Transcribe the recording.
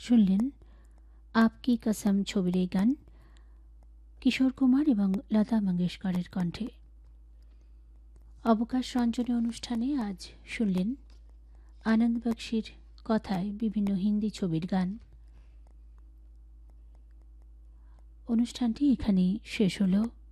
শুনলেন আপকি কসম ছবির এই গান কিশোর কুমার এবং লতা মঙ্গেশকরের কণ্ঠে। অবকাশ রঞ্জনী অনুষ্ঠানে আজ শুনলেন আনন্দ বক্সির কথায় বিভিন্ন হিন্দি ছবির গান। অনুষ্ঠানটি এখানেই শেষ হলো।